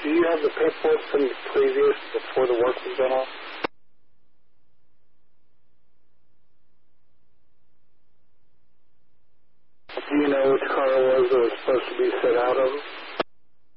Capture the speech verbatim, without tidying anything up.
do you have the paperwork from the previous, before the work was done on? Do you know which car it was that was supposed to be set out of?